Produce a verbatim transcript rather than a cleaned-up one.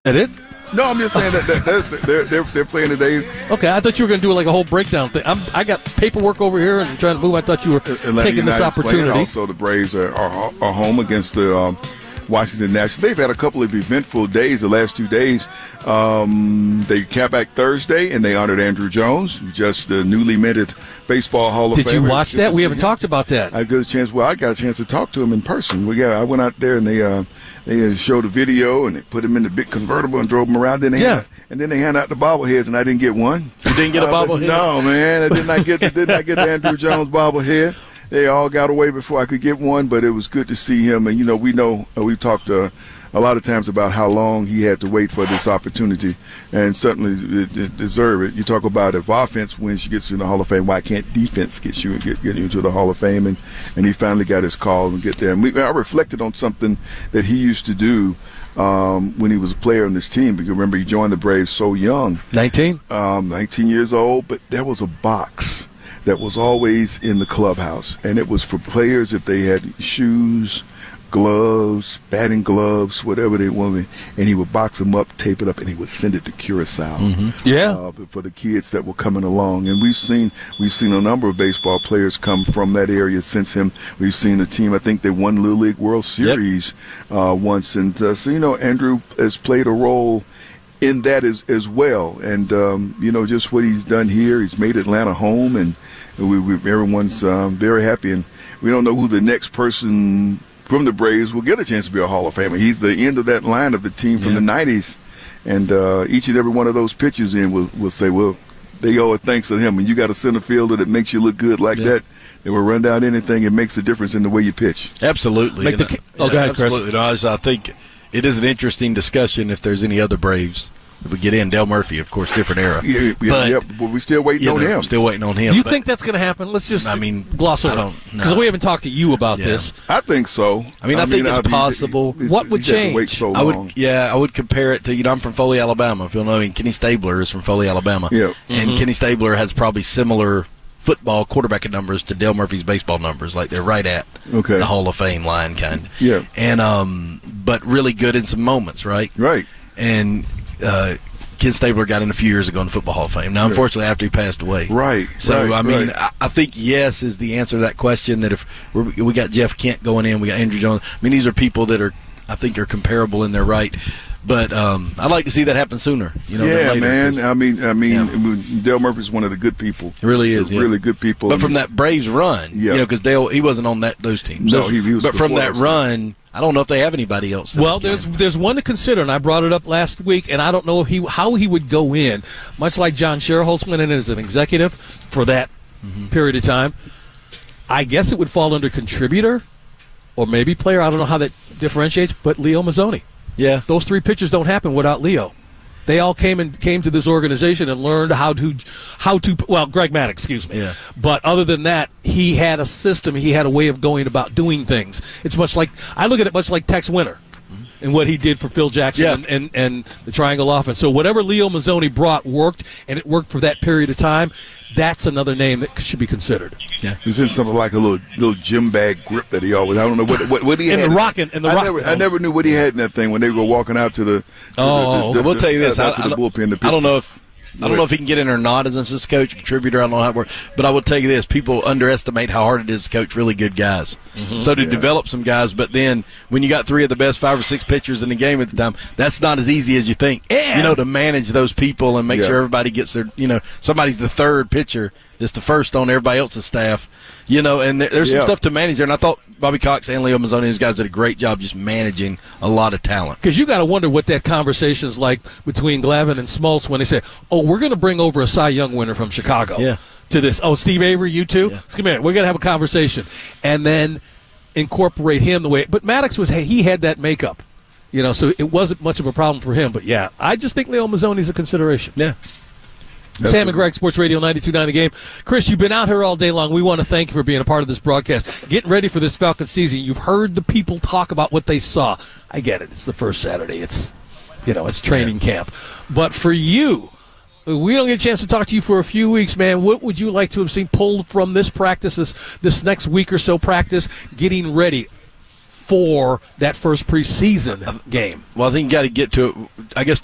That it? No, I'm just saying that, that, that they're, they're they're playing today. Okay, I thought you were going to do like a whole breakdown thing. I'm, I got paperwork over here and trying to move. I thought you were Atlanta taking this opportunity. Playing. Also, the Braves are, are, are home against the um, Washington Nationals. They've had a couple of eventful days the last two days. Um, they came back Thursday and they honored Andrew Jones, just the newly minted Baseball Hall of Fame. Did you watch that? We haven't him. talked about that. I got a chance. Well, I got a chance to talk to him in person. We got. I went out there and they uh, they showed a video and they put him in the big convertible and drove him around. Then they yeah. Had, and then they hand out the bobbleheads and I didn't get one. You didn't get a uh, bobblehead? No, man. I did not get. Did not get the Andrew Jones bobblehead. They all got away before I could get one, but it was good to see him. And you know, we know uh, we've talked uh, a lot of times about how long he had to wait for this opportunity, and certainly it, it deserve it. You talk about if offense wins, you get you in the Hall of Fame. Why can't defense get you get, get you into the Hall of Fame? And and he finally got his call and get there. And we, I reflected on something that he used to do um, when he was a player on this team. Because remember, he joined the Braves so young, nineteen, um, nineteen years old. But there was a box that was always in the clubhouse, and it was for players if they had shoes, gloves, batting gloves, whatever they wanted, and he would box them up, tape it up, and he would send it to Curacao. Mm-hmm. Yeah, uh, for the kids that were coming along. And we've seen we've seen a number of baseball players come from that area since him. We've seen a team. I think they won Little League World Series yep. uh, once, and uh, so you know, Andrew has played a role in that as as well. And um, you know, just what he's done here, he's made Atlanta home, and we, we everyone's um, very happy. And we don't know who the next person from the Braves will get a chance to be a Hall of Famer. He's the end of that line of the team from yeah. the nineties, and uh, each and every one of those pitchers in will will say, well, they owe a thanks to him. And you got a center fielder that makes you look good like yeah. that. They will run down anything. It makes a difference in the way you pitch. Absolutely. Make the, and, oh, yeah, go ahead, absolutely. Chris. No, I think it is an interesting discussion if there's any other Braves that would get in. Dale Murphy, of course, different era. Yeah, yeah, but, yeah, but we're still waiting on know, him. Still waiting on him. You but, think that's going to happen? Let's just I mean, gloss over I it. don't Because no. we haven't talked to you about yeah. this. I think so. I mean, I, I think mean, it's I, possible. He, he, what would change? Wait so long. I would, yeah, I would compare it to, you know, I'm from Foley, Alabama. If you'll know, I mean, Kenny Stabler is from Foley, Alabama. Yeah. And mm-hmm. Kenny Stabler has probably similar football quarterback numbers to Dale Murphy's baseball numbers. Like, they're right at okay. the Hall of Fame line, kind of. Yeah. And, um, but really good in some moments, right? Right. And, uh, Ken Stabler got in a few years ago in the Football Hall of Fame. Now, unfortunately, after he passed away. Right. So, right, I mean, right. I, I think yes is the answer to that question. That if we're, we got Jeff Kent going in, we got Andrew Jones. I mean, these are people that are, I think, are comparable in their right. But um, I'd like to see that happen sooner. You know, yeah, later, man. I mean, I mean, yeah. Dale Murphy's one of the good people. He really is, yeah. really good people. But from that Braves run, yeah. you know, because Dale he wasn't on that those teams. No, those, he, he was. But from that us. run, I don't know if they have anybody else. Well, there's there's one to consider, and I brought it up last week, and I don't know if he how he would go in, much like John Sherholtz went in as an executive for that mm-hmm. period of time. I guess it would fall under contributor or maybe player. I don't know how that differentiates, but Leo Mazzoni. Yeah, those three pitchers don't happen without Leo. They all came and came to this organization and learned how to, how to. Well, Greg Maddux, excuse me. Yeah. But other than that, he had a system. He had a way of going about doing things. It's much like I look at it much like Tex Winter mm-hmm. and what he did for Phil Jackson yeah. and, and and the Triangle Offense. So whatever Leo Mazzoni brought worked, and it worked for that period of time. That's another name that should be considered. Yeah, he was in something like a little little gym bag grip that he always. I don't know what what, what he in had. The rockin', in the I rock. never, I never knew what he had in that thing when they were walking out to the. To oh, the, the, we'll the, tell you this. Out I, to the I, bullpen. The I don't know if. I don't know if he can get in or not as an assistant coach, contributor. I don't know how it works. But I will tell you this. People underestimate how hard it is to coach really good guys. Mm-hmm. So to yeah. develop some guys, but then when you got three of the best five or six pitchers in the game at the time, that's not as easy as you think. Yeah. You know, to manage those people and make yeah. sure everybody gets their, you know, somebody's the third pitcher, just the first on everybody else's staff. You know, and there's some yeah. stuff to manage there. And I thought Bobby Cox and Leo Mazzoni, these guys did a great job just managing a lot of talent. Because you got to wonder what that conversation is like between Glavine and Smoltz when they say, oh, we're going to bring over a Cy Young winner from Chicago yeah. to this. Oh, Steve Avery, you too? Yeah. Come here. We're going to have a conversation. And then incorporate him the way. But Maddux, was he had that makeup. You know, so it wasn't much of a problem for him. But, yeah, I just think Leo Mazzoni's a consideration. Yeah. That's Sam and Greg, Sports Radio ninety-two point nine The Game. Chris, you've been out here all day long. We want to thank you for being a part of this broadcast. Getting ready for this Falcons season. You've heard the people talk about what they saw. I get it. It's the first Saturday. It's, you know, it's training camp. But for you, we don't get a chance to talk to you for a few weeks, man. What would you like to have seen pulled from this practice, this, this next week or so practice, getting ready? for that first preseason game. Well, I think you got to get to it. I guess